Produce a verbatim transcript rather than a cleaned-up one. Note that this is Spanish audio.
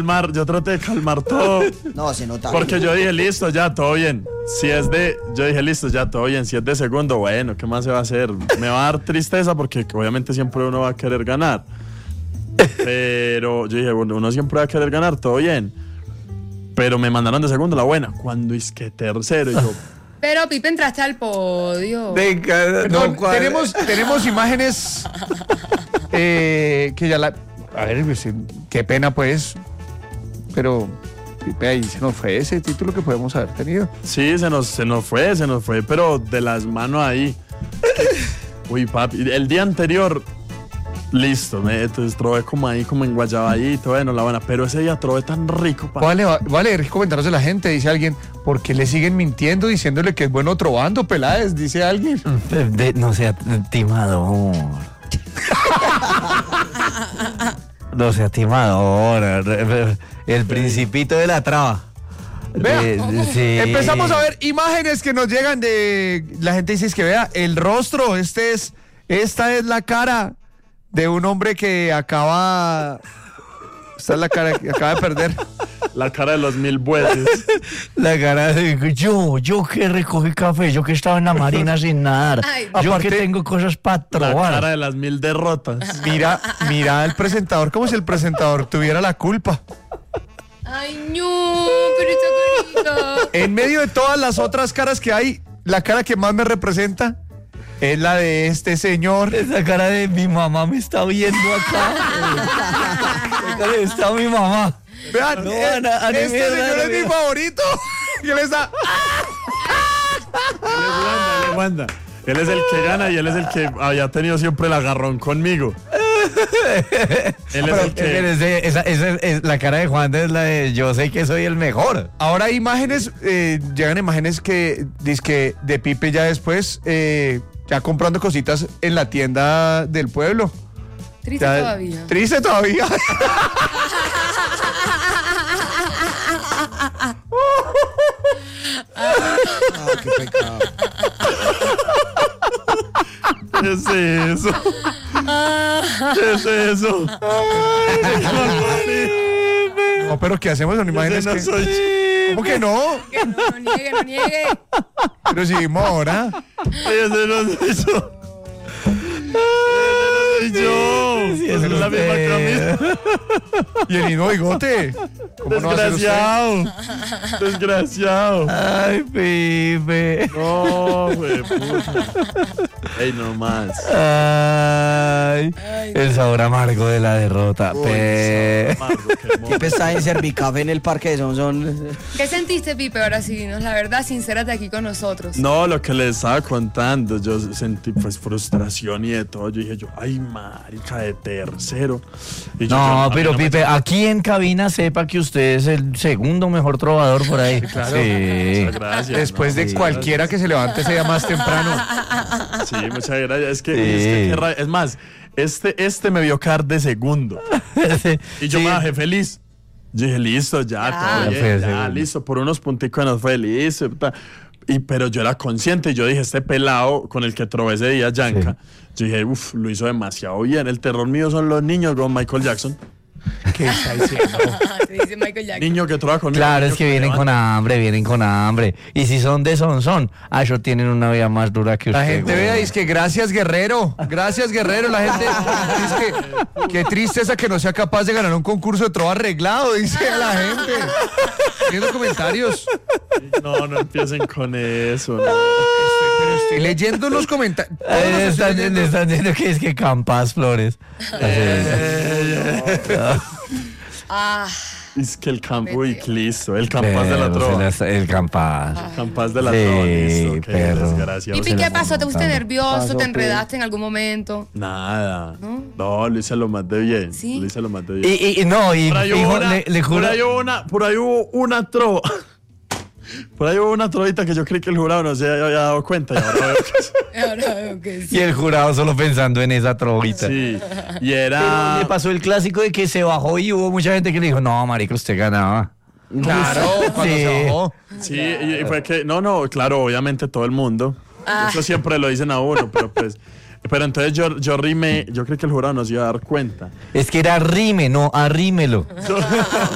calmar, yo traté de calmar todo. No, se nota. Porque yo dije, listo, ya, todo bien. Si es de, yo dije, listo, ya, todo bien. Si es de segundo, bueno, ¿qué más se va a hacer? Me va a dar tristeza porque obviamente siempre uno va a querer ganar. Pero yo dije, bueno, uno siempre va a querer ganar, todo bien. Pero me mandaron de segundo la buena. Cuando es que tercero, y yo... Pero Pipe, entraste al podio. Venga, no, tenemos, tenemos imágenes eh, que ya la... A ver, pues, qué pena pues, pero Pipe, ahí se nos fue ese título que podemos haber tenido. Sí, se nos, se nos fue, se nos fue, pero de las manos ahí. Uy, papi, el día anterior, listo, me entonces trobé como ahí, como en Guayaballito, bueno, la buena, pero ese día trobé tan rico, papi. Vale, vale, comentarios de la gente, dice alguien, ¿por qué le siguen mintiendo diciéndole que es bueno trovando, Peláez? Dice alguien. De, de, no sea timador. No sea timador. El principito de la traba. Vea, de, sí. Empezamos a ver imágenes que nos llegan de... La gente dice es que vea, el rostro, este es, esta es la cara de un hombre que acaba... Esta es la cara que acaba de perder. La cara de los mil bueyes. La cara de yo, yo que recogí café, yo que estaba en la marina sin nadar. Ay, yo aparte, que tengo cosas para La trobar. cara de las mil derrotas. Mira, mira al presentador como si el presentador tuviera la culpa. Ay, no, pero esta carita. En medio de todas las otras caras que hay, la cara que más me representa es la de este señor. Esa cara de mi mamá me está viendo acá. Esa cara de está mi mamá. Vean, No, eh, Ana, Ana, este mierda, señor Ana, es mi mierda. favorito. Que le está... Él es Wanda, él es Wanda. Él es el que gana y él es el que había tenido siempre el agarrón conmigo. Él es el Pero que... ese- esa, esa es la cara de Juan es la de yo sé que soy el mejor. Ahora hay imágenes, eh, llegan imágenes que dizque de Pipe ya después, eh, ya comprando cositas en la tienda del pueblo. Triste Ya- todavía. Triste todavía. Ah, qué pecado. ¿Qué es eso? ¿Qué es eso? No, pero ¿qué hacemos con imágenes Ese no que... soy yo. ¿Cómo que no? Que no, no niegue, no niegue. Pero si vimos ahora. Ay, ese no soy yo. Ese no soy yo. Sí, es es la misma usted. camisa. Y el mismo bigote. ¿Cómo no va a ser usted? Desgraciado. Desgraciado. Ay, Pipe. No, güey, puta. Ey, no más. Ay, el sabor amargo de la derrota. Uy, Pe- amargo, qué hermoso. Pipe está en Servicafé en el Parque de Sonsón. ¿Qué sentiste, Pipe? Ahora sí, dinos la verdad, sincérate aquí con nosotros. No, lo que les estaba contando, yo sentí pues frustración y de todo. Yo dije yo, ay, marica, de tercero. Y yo, yo, No, a mí pero no me- Pipe, aquí en cabina sepa que usted es el segundo mejor trovador por ahí. Claro. Sí. Muchas gracias. Después no, de sí, cualquiera que se levante sea más temprano. Sí, muchas gracias. Es que, Sí. es, que qué ra- es más, este, este me vio caer de segundo. Y yo Sí. me bajé feliz. Yo dije, listo, ya, Ya. todo Ya bien, fue el ya, segundo. listo. Por unos punticos nos fue listo. ta. Y, pero yo era consciente y yo dije, este pelado con el que trobé ese día, Yanka, yo dije, uff, lo hizo demasiado bien. El terror mío son los niños con Michael Jackson. ¿Qué está diciendo? Se dice Michael Jackson. Niño que trova conmigo. Claro, niño es que vienen con levanta. hambre, vienen con hambre. Y si son de son, son. Ah, ellos tienen una vida más dura que usted. La gente güey. vea y es que gracias Guerrero, gracias Guerrero, la gente dice que qué tristeza que no sea capaz de ganar un concurso de trova arreglado, dice la gente. Viendo comentarios. No, no empiecen con eso. No. Pero estoy leyendo los comentarios. Eh, están, le están diciendo que es que Campas Flores. Ah, Es que el campo, uy, listo. El campaz de la Pero trova. se la- El Campas. Campaz de la Sí, trova, listo. Qué perro. desgracia. Pipi, ¿qué pasó? ¿Te pusiste nervioso? Pasó, ¿Te Pipe. enredaste en algún momento? Nada. ¿No? No, lo hice lo más de bien. ¿Sí? Lo hice lo más de bien. Y, y, y no, y Por ahí, hubo fijo, una, le, le por juro. ahí hubo una, por ahí hubo una trova. Por ahí hubo una trovita que yo creí que el jurado no se había dado cuenta y ahora veo que sí. Ahora veo que sí. Y el jurado solo pensando en esa trovita. Sí. Y Pero era. le pasó el clásico de que se bajó y hubo mucha gente que le dijo, no, marica, usted ganaba. Claro, cuando Sí. se bajó. Sí, y y fue que. No, no, claro, obviamente todo el mundo. Eso siempre lo dicen a uno, pero pues. Pero entonces yo, yo rimé, yo creí que el jurado no se iba a dar cuenta. Es que era rime, no arrímelo.